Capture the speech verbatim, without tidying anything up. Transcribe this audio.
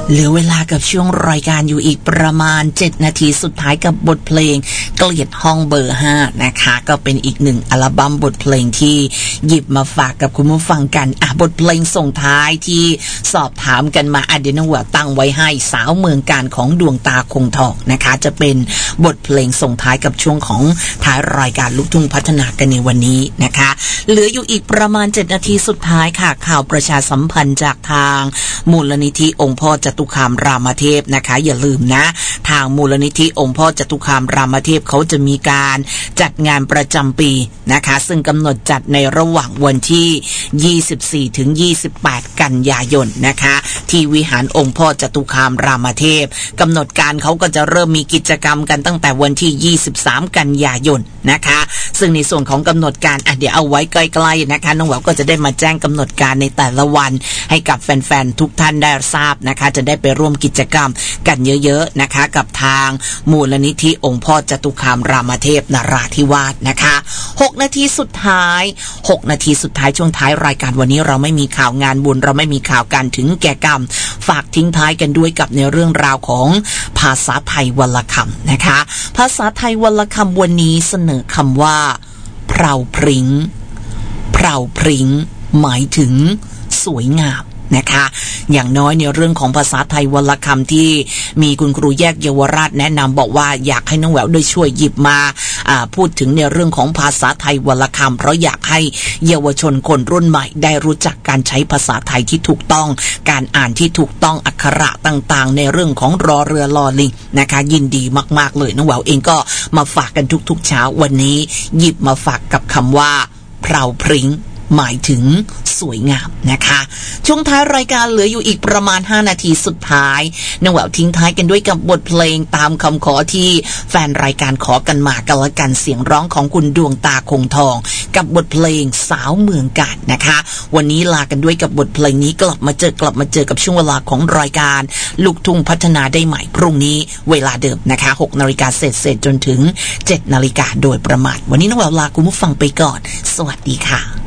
เหลือเวลากับช่วงรายการอยู่อีกประมาณเจ็ดนาทีสุดท้ายกับบทเพลงเกลียดห้องเบอร์ห้านะคะก็เป็นอีกหนึ่งอัลบั้มบทเพลงที่หยิบมาฝากกับคุณผู้ฟังกันอ่ะบทเพลงส่งท้ายที่สอบถามกันมาอ่ะเดี๋ยวน้องแหววตั้งไว้ให้สาวเมืองการของดวงตาคงทองนะคะจะเป็นบทเพลงส่งท้ายกับช่วงของท้ายรายการลูกทุ่งพัฒนากันในวันนี้นะคะเหลืออยู่อีกประมาณเจ็ดนาทีสุดท้ายค่ะข่าวประชาสัมพันธ์จากทางมูลนิธิองค์พ่อจตุคามรามเทพนะคะอย่าลืมนะทางมูลนิธิองค์พ่อจตุคามรามเทพเขาจะมีการจัดงานประจำปีนะคะซึ่งกำหนดจัดในระหว่างวันที่ยี่สิบสี่ถึงยี่สิบแปดกันยายนนะคะที่วิหารองค์พ่อจตุคามรามเทพกำหนดการเขาก็จะเริ่มมีกิจกรรมกันตั้งแต่วันที่ยี่สิบสามกันยายนนะคะซึ่งในส่วนของกำหนดการอ่ะเดี๋ยวเอาไว้ใกล้ๆนะคะน้องแหววก็จะได้มาแจ้งกำหนดการในแต่ละวันให้กับแฟนๆทุกท่านได้ทราบนะคะจะได้ไปร่วมกิจกรรมกันเยอะๆนะคะกับทางมูลนิธิองค์พ่อจตุคามรามเทพนราธิวาสนะคะหกนาทีสุดท้ายหกนาทีสุดท้ายช่วงท้ายรายการวันนี้เราไม่มีข่าวงานบุญเราไม่มีข่าวการถึงแก่กรรมฝากทิ้งท้ายกันด้วยกับในเรื่องราวของภาษาไทยวรรณคำนะคะภาษาไทยวรรณคำวันนี้เสนอคำว่าเพราพริ้งเพราพริ้งหมายถึงสวยงามนะคะอย่างน้อยในเรื่องของภาษาไทยวรรณคำที่มีคุณครูแยกเยาวราชแนะนำบอกว่าอยากให้น้องแหววได้ช่วยหยิบมาพูดถึงในเรื่องของภาษาไทยวรรณคำเพราะอยากให้เยาวชนคนรุ่นใหม่ได้รู้จักการใช้ภาษาไทยที่ถูกต้องการอ่านที่ถูกต้องอักขระต่างๆในเรื่องของรอเรือลอลิงนะคะยินดีมากๆเลยน้องแหววเองก็มาฝากกันทุกๆเช้าวันนี้หยิบมาฝากกับคำว่าเพราพริ้งหมายถึงสวยงามนะคะช่วงท้ายรายการเหลืออยู่อีกประมาณห้านาทีสุดท้ายน้องแหววทิ้งท้ายกันด้วยกับบทเพลงตามคำขอที่แฟนรายการขอกันมากันละกันเสียงร้องของคุณดวงตาคงทองกับบทเพลงสาวเมืองการนะคะวันนี้ลากันด้วยกับบทเพลงนี้กลับมาเจอกลับมาเจอกับช่วงเวลาของรายการลูกทุ่งพัฒนาได้ใหม่พรุ่งนี้เวลาเดิมนะคะหกนาฬิกาเศษๆจนถึงเจ็ดนาฬิกาโดยประมาณวันนี้น้องแหววลาคุณผู้ฟังไปก่อนสวัสดีค่ะ